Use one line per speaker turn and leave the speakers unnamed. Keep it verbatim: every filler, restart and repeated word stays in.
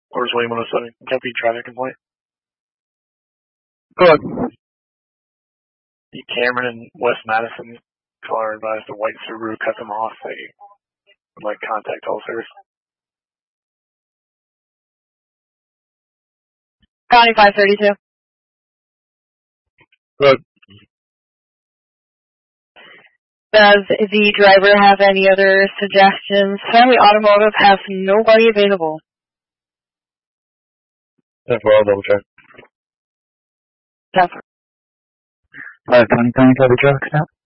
Orders William one oh seven, copy traffic complaint.
Go ahead.
The Cameron and West Madison caller advised a white Subaru cut them off. They would like contact all service.
County five thirty-two.
Good.
Does the driver have any other suggestions? Family Automotive has nobody available.
That's for all double check.
That's
five twenty, County Coverage Truck, stop.